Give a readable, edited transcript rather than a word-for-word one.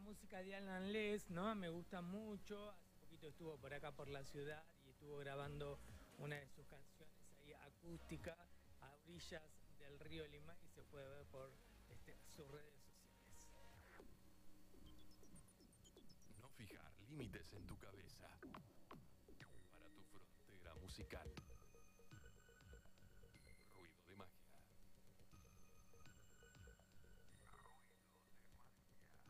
música de Alan Les, ¿no? Me gusta mucho. Hace poquito estuvo por acá por la ciudad y estuvo grabando una de sus canciones ahí acústica a orillas del río Limay y se puede ver por sus redes sociales. No fijar límites en tu cabeza para tu frontera musical.